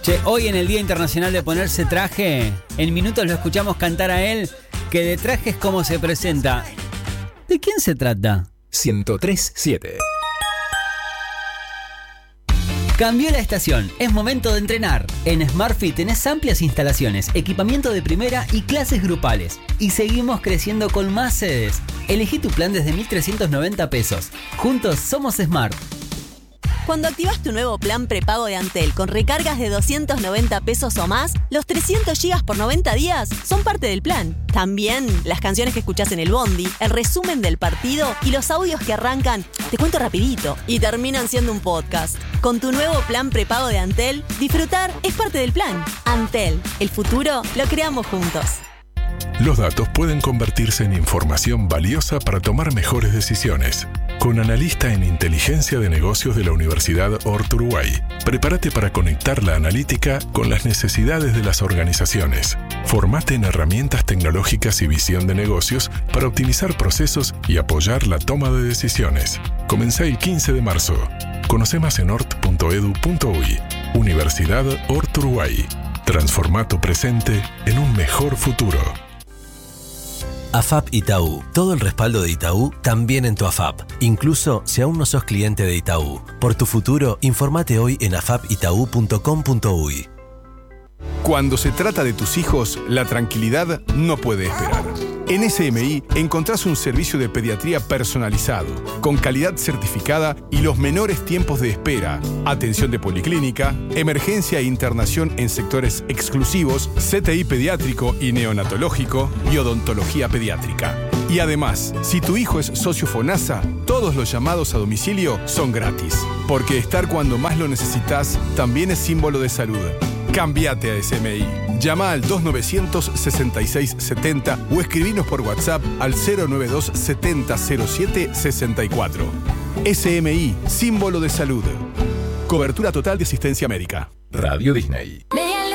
Che, hoy en el Día Internacional de Ponerse Traje, en minutos lo escuchamos cantar a él, que de traje es como se presenta. ¿De quién se trata? 103.7. Cambió la estación, es momento de entrenar. En SmartFit tenés amplias instalaciones, equipamiento de primera y clases grupales. Y seguimos creciendo con más sedes. Elegí tu plan desde 1.390 pesos. Juntos somos Smart. Cuando activas tu nuevo plan prepago de Antel con recargas de 290 pesos o más, los 300 gigas por 90 días son parte del plan. También las canciones que escuchás en el bondi, el resumen del partido y los audios que arrancan, te cuento rapidito, y terminan siendo un podcast. Con tu nuevo plan prepago de Antel, disfrutar es parte del plan. Antel, el futuro lo creamos juntos. Los datos pueden convertirse en información valiosa para tomar mejores decisiones. Con analista en inteligencia de negocios de la Universidad Hort Uruguay, prepárate para conectar la analítica con las necesidades de las organizaciones. Formate en herramientas tecnológicas y visión de negocios para optimizar procesos y apoyar la toma de decisiones. Comenzá el 15 de marzo. Conoce más en hort.edu.uy. Universidad Hort Uruguay. Transforma tu presente en un mejor futuro. AFAP Itaú. Todo el respaldo de Itaú también en tu AFAP. Incluso si aún no sos cliente de Itaú. Por tu futuro, informate hoy en afapitau.com.uy. Cuando se trata de tus hijos, la tranquilidad no puede esperar. En SMI encontrás un servicio de pediatría personalizado, con calidad certificada y los menores tiempos de espera, atención de policlínica, emergencia e internación en sectores exclusivos, CTI pediátrico y neonatológico y odontología pediátrica. Y además, si tu hijo es socio FONASA, todos los llamados a domicilio son gratis, porque estar cuando más lo necesitas también es símbolo de salud. Cámbiate a SMI. Llama al 2900-6670 o escribinos por WhatsApp al 092 70 07 64. SMI, símbolo de salud. Cobertura total de asistencia médica. Radio Disney.